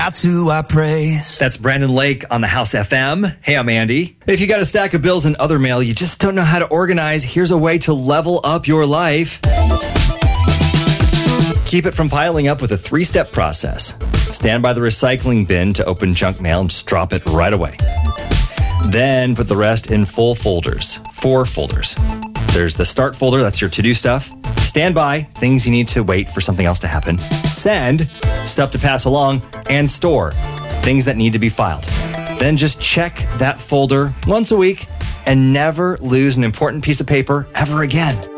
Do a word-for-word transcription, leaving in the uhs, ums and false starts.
That's who I praise. That's Brandon Lake on the House F M. Hey, I'm Andy. If you got a stack of bills and other mail you just don't know how to organize, here's a way to level up your life. Keep it from piling up with a three-step process. Stand by the recycling bin to open junk mail and just drop it right away. Then put the rest in full folders, four folders. There's the start folder, that's your to-do stuff. Stand by, things you need to wait for something else to happen. Send, stuff to pass along. And store, things that need to be filed. Then just check that folder once a week and never lose an important piece of paper ever again.